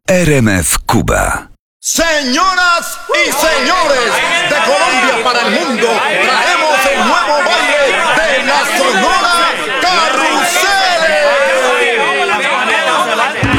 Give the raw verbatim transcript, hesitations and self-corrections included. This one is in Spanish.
R M F Cuba. Señoras y señores, de Colombia para el mundo,